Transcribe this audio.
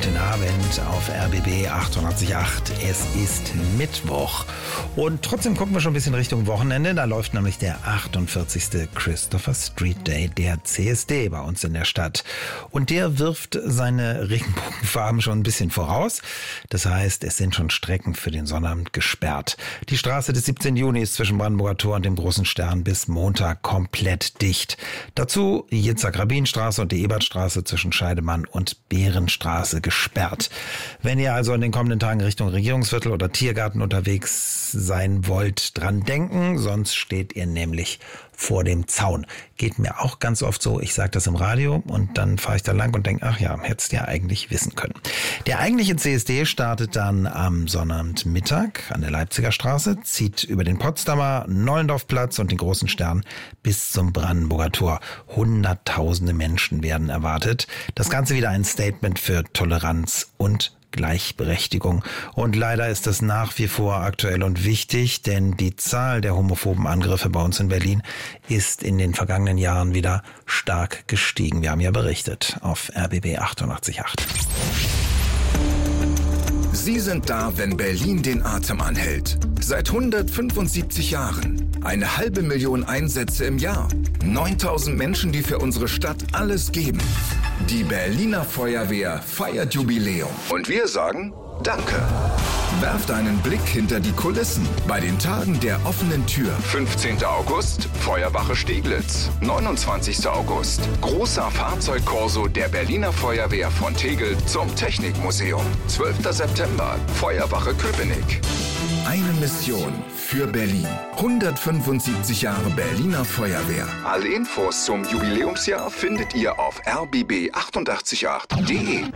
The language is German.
guten Abend auf RBB 88.8. Es ist Mittwoch und trotzdem gucken wir schon ein bisschen Richtung Wochenende. Da läuft nämlich der 48. Christopher Street Day der CSD bei uns in der Stadt. Und der wirft seine Regenbogenfarben schon ein bisschen voraus. Das heißt, es sind schon Strecken für den Sonnabend gesperrt. Die Straße des 17. Juni ist zwischen Brandenburger Tor und dem Großen Stern bis Montag komplett dicht. Dazu Yitzhak-Rabin-Straße und die Ebertstraße zwischen Scheidemann und Behrenstraße gesperrt. Wenn ihr also in den kommenden Tagen Richtung Regierungsviertel oder Tiergarten unterwegs sein wollt, dran denken, sonst steht ihr nämlich vor dem Zaun. Geht mir auch ganz oft so, ich sage das im Radio und dann fahre ich da lang und denke, ach ja, hättest du ja eigentlich wissen können. Der eigentliche CSD startet dann am Sonnabendmittag an der Leipziger Straße, zieht über den Potsdamer, Nollendorfplatz und den Großen Stern bis zum Brandenburger Tor. Hunderttausende Menschen werden erwartet. Das Ganze wieder ein Statement für Toleranz und Gleichberechtigung. Und leider ist das nach wie vor aktuell und wichtig, denn die Zahl der homophoben Angriffe bei uns in Berlin ist in den vergangenen Jahren wieder stark gestiegen. Wir haben ja berichtet auf RBB 88.8. Sie sind da, wenn Berlin den Atem anhält. Seit 175 Jahren. 500.000 Einsätze im Jahr. 9.000 Menschen, die für unsere Stadt alles geben. Die Berliner Feuerwehr feiert Jubiläum. Und wir sagen Danke. Werft einen Blick hinter die Kulissen bei den Tagen der offenen Tür. 15. August, Feuerwache Steglitz. 29. August, großer Fahrzeugkorso der Berliner Feuerwehr von Tegel zum Technikmuseum. 12. September, Feuerwache Köpenick. Eine Mission für Berlin. 175 Jahre Berliner Feuerwehr. Alle Infos zum Jubiläumsjahr findet ihr auf rbb888.de.